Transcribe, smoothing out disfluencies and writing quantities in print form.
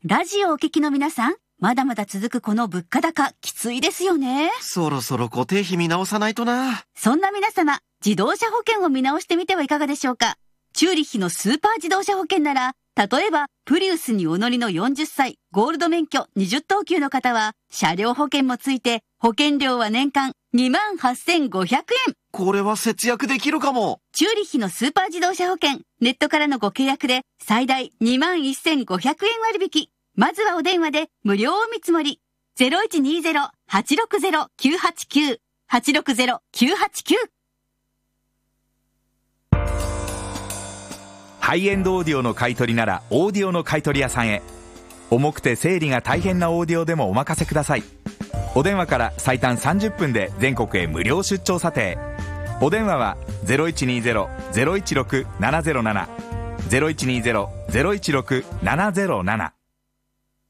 ラジオをお聞きの皆さん、まだまだ続くこの物価高、きついですよね。 そろそろ固定費見直さないとな。 そんな皆様、自動車保険を見直してみてはいかがでしょうか。チューリッヒのスーパー自動車保険なら、例えば、プリウスにお乗りの40歳、ゴールド免許20等級の方は、車両保険もついて、保険料は年間28,500円。 これは節約できるかも。 チューリッヒのスーパー自動車保険、ネットからのご契約で、最大21,500円割引。まずはお電話で無料お見積もり。0120-860-989。860-989。 ハイエンドオーディオの買い取りならオーディオの買い取り屋さんへ。重くて整理が大変なオーディオでもお任せください。お電話から最短30分で全国へ無料出張査定。お電話は 0120-016-707 0120-016-707